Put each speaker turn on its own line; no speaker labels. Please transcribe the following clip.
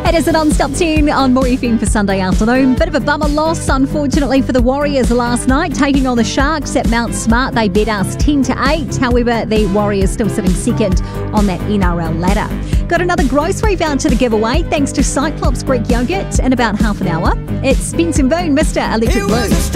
It is a non-stop tune on More FM for Sunday afternoon. Bit of a bummer loss, unfortunately, for the Warriors last night, taking on the Sharks at Mount Smart. They beat us 10-8. However, the Warriors still sitting second on that NRL ladder. Got another grocery voucher to give away thanks to Cyclops Greek Yogurt in about half an hour. It's Spence and Boone, Mr. Electric Blue.